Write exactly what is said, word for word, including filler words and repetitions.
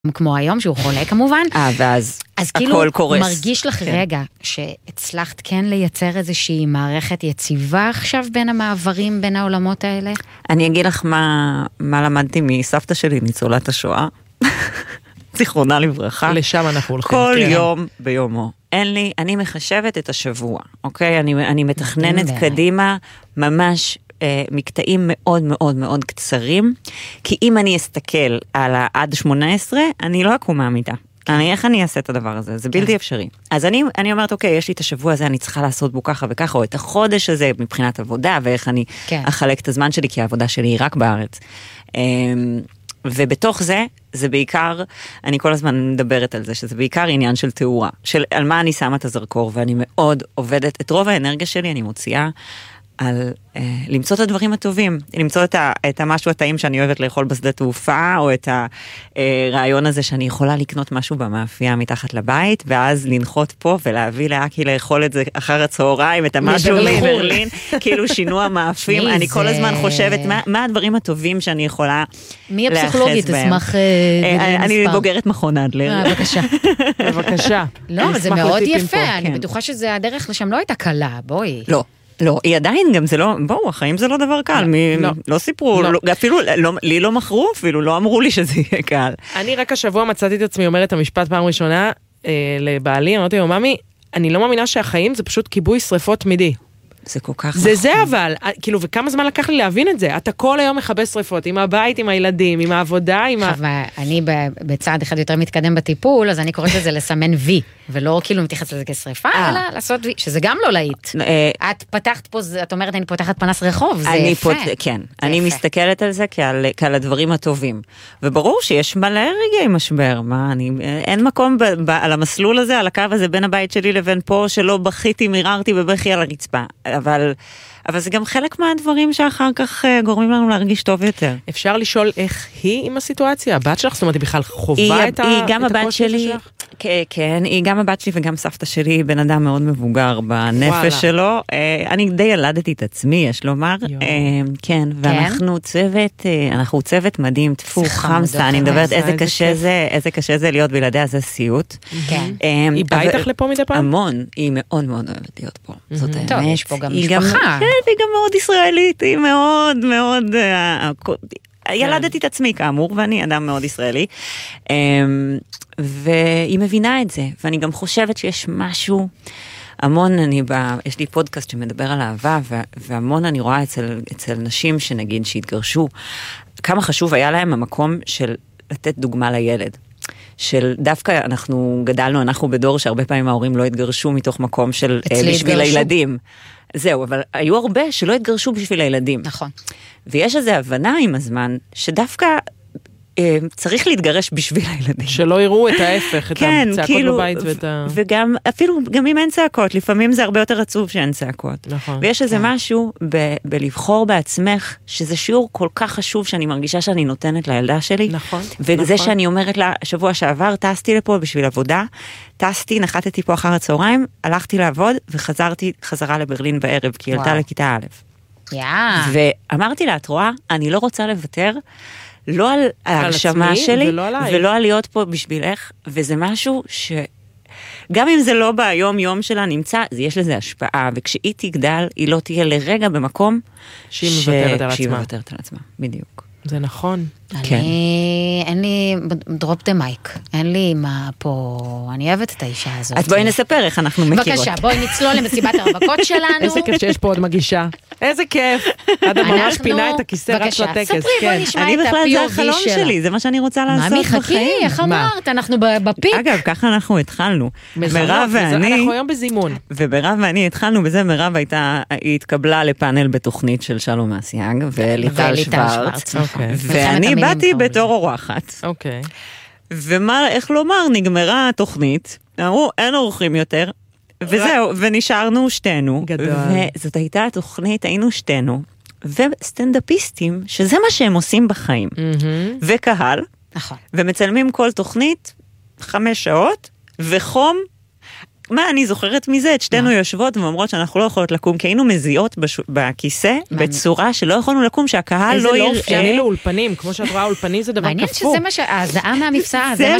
כמו היום, שהוא חולה כמובן. אה, ואז אז הכל כאילו קורס. מרגיש לך כן. רגע, שהצלחת כן לייצר איזושהי מערכת יציבה עכשיו בין המעברים, בין העולמות האלה? אני אגיד לך מה, מה למדתי מסבתא שלי, ניצולת השואה. זיכרונה לברכה. לשם אנחנו הולכים. כל כן. יום ביומו. אין לי, אני מחשבת את השבוע, אוקיי? אני, אני מתכננת מדהים קדימה, ממש אה, מקטעים מאוד מאוד מאוד קצרים, כי אם אני אסתכל על עד שמונה עשרה, אני לא אקום מהמיטה. אני, איך אני אעשה את הדבר הזה? זה בלתי אפשרי. אז אני, אני אומרת, אוקיי, יש לי את השבוע הזה, אני צריכה לעשות בו ככה וככה, או את החודש הזה מבחינת עבודה, ואיך אני כן. אחלק את הזמן שלי, כי העבודה שלי היא רק בארץ. ובתוך זה, זה בעיקר, אני כל הזמן מדברת על זה, שזה בעיקר עניין של תאורה, של על מה אני שמה את הזרקור, ואני מאוד עובדת, את רוב האנרגיה שלי אני מוציאה על אה, למצוא את הדברים הטובים, למצוא את, ה, את המשהו הטעים שאני אוהבת לאכול בשדה תעופה, או את הרעיון הזה שאני יכולה לקנות משהו במאפייה מתחת לבית, ואז לנחות פה ולהביא לאקי לאכול את זה אחר הצהריים, את המשהו מברלין, כאילו שינוע מאפים, אני כל הזמן חושבת, מה, מה הדברים הטובים שאני יכולה מי הפסיכולוגית? אשמח... אני בוגרת מכון אדלר. בבקשה. בבקשה. לא, אבל זה מאוד יפה, אני בטוחה שזה הדרך לשם לא הייתה קלה, בואי. לא. לא, היא עדיין גם זה לא, בואו, החיים זה לא דבר קל, מי, לא. לא סיפרו, לא. לא, אפילו לא, לי לא מכרו, אפילו לא אמרו לי שזה יהיה קל. אני רק השבוע מצאתי את עצמי אומרת המשפט פעם ראשונה אה, לבעלי, אמרתי לו, ממי, אני לא מאמינה שהחיים זה פשוט כיבוי שריפות תמידי. זה כל כך זה זה אבל, כאילו, וכמה זמן לקח לי להבין את זה? אתה כל היום מכבה שריפות, עם הבית, עם הילדים, עם העבודה, עם ה... אני בצעד אחד יותר מתקדם בטיפול, אז אני קוראת לזה לסמן וי, ולא כאילו מתייחס לזה כשריפה, אלא לעשות וי, שזה גם לא להיט. את פתחת פה, את אומרת, אני פותחת פנס רחוב, זה יפה. כן, אני מסתכלת על זה כעל הדברים הטובים. וברור שיש מלא רגעי משבר, מה, אין מקום על המסלול הזה, על הקו הזה, בין הבית שלי לבין פה, שלא בכיתי, מיררתי בבכי על הרצפה. אבל, אבל זה גם חלק מהדברים שאחר כך גורמים לנו להרגיש טוב יותר. אפשר לשאול איך היא עם הסיטואציה? הבת שלך, זאת אומרת, היא בכלל חובה את הקושי שלך? כן, היא גם הבת שלי וגם סבתא שלי, בן אדם מאוד מבוגר בנפש שלו. אני די ילדתי את עצמי, יש לומר. כן, ואנחנו צוות, אנחנו צוות מדהים, תפו חמסה, אני מדברת איזה קשה זה, איזה קשה זה להיות בלעדיה, זה סיוט. היא באה איתך לפה מדי פעם? המון, היא מאוד מאוד אוהבת להיות פה. זאת האמת. טוב, יש פה גם משפחה. כן, היא גם מאוד ישראלית, היא מאוד מאוד... ילדתי את עצמי כאמור, ואני אדם מאוד ישראלי. והיא מבינה את זה, ואני גם חושבת שיש משהו, המון אני בא, יש לי פודקאסט שמדבר על אהבה, והמון אני רואה אצל, אצל נשים שנגיד שהתגרשו, כמה חשוב היה להם המקום של לתת דוגמה לילד. של דווקא אנחנו גדלנו, אנחנו בדור שהרבה פעמים ההורים לא התגרשו מתוך מקום של בשביל הילדים. זהו, אבל היו הרבה שלא התגרשו בשביל הילדים. נכון. ויש איזו הבנה עם הזמן, שדווקא צריך להתגרש בשביל הילדים. שלא יראו את ההפך, את כן, הצעקות כאילו, בבית ואת ה... וגם, אפילו, גם אם אין צעקות, לפעמים זה הרבה יותר עצוב שאין צעקות. נכון. ויש איזה כן. משהו ב- בלבחור בעצמך, שזה שיעור כל כך חשוב שאני מרגישה שאני נותנת לילדה שלי. נכון. וזה נכון. שאני אומרת לה, שבוע שעבר, טסתי לפה בשביל עבודה, טסתי, נחתתי פה אחר הצהריים, הלכתי לעבוד, וחזרתי חזרה לברלין בערב, כי היא עלתה לכיתה א'. יא. ואמרתי לה, את רואה, אני לא רוצה לוותר, לא על ההגשמה שלי, ולא עליי. ולא על להיות פה בשבילך, וזה משהו שגם אם זה לא ביום יום שלה נמצא, יש לזה השפעה, וכשהיא תגדל, היא לא תהיה לרגע במקום שהיא מוותרת על שהיא עצמה. מוותרת על עצמה, בדיוק. זה נכון. אני, אין לי, דרופ דה מייק, אין לי מה פה, אני אוהבת את האישה הזאת. אז בואי נספר איך אנחנו מכירות. בבקשה, בואי נצלול למסיבת הרווקות שלנו. איזה כיף שיש פה עוד מגישה. איזה כיף. עד ממש פינה את הכיסא רק של הטקס. ספרי, בואי נשמע את אני בכלל, זה ה-פי או וי החלום שלה. שלי, זה מה שאני רוצה לעשות ממי, בחיים. חכי, איך אמרת? אנחנו בפיק. אגב, ככה אנחנו התחלנו. מירב ואני, אנחנו היום בזימון. ומירב ואני התחלנו בזה, מירב הייתה, היא התקבלה לפאנל בתוכנית של שלום אסיאג, וליטל שוורץ. ואני באתי בתור אורחת. אוקיי. ומה, איך לומר, נגמרה התוכנית, אמרו, אין אורחים יותר, וזהו, ונשארנו שתינו. גדול. וזאת הייתה התוכנית, היינו שתינו, וסטנדאפיסטים, שזה מה שהם עושים בחיים. וקהל, נכון. ומצלמים כל תוכנית, חמש שעות, וחום, מה אני זוכרת מזה? את שתינו יושבות ואומרות שאנחנו לא יכולות לקום, כי היינו מזיעות בכיסא, בצורה שלא יכולנו לקום, שהקהל לא יראה. איזה לא אופייני לאולפנים, כמו שאת רואה, אולפנים זה דבר כפור. מעניין שזה מה שהזעה מהמבצע, זה מה